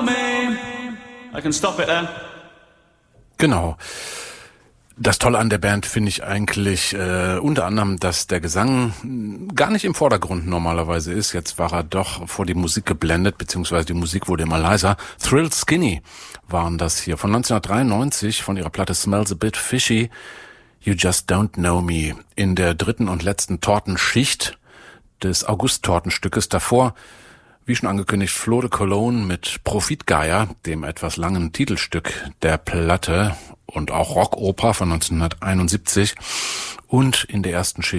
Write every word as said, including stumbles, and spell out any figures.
know me. I can stop it there. Genau. Das Tolle an der Band finde ich eigentlich äh, unter anderem, dass der Gesang gar nicht im Vordergrund normalerweise ist. Jetzt war er doch vor die Musik geblendet, beziehungsweise die Musik wurde immer leiser. Thrilled Skinny waren das hier von neunzehnhundertdreiundneunzig von ihrer Platte Smells a Bit Fishy, You Just Don't Know Me. In der dritten und letzten Tortenschicht des August-Tortenstückes davor, wie schon angekündigt, Flo de Cologne mit Profitgeier, dem etwas langen Titelstück der Platte und auch Rockoper von neunzehnhunderteinundsiebzig. Und in der ersten Schicht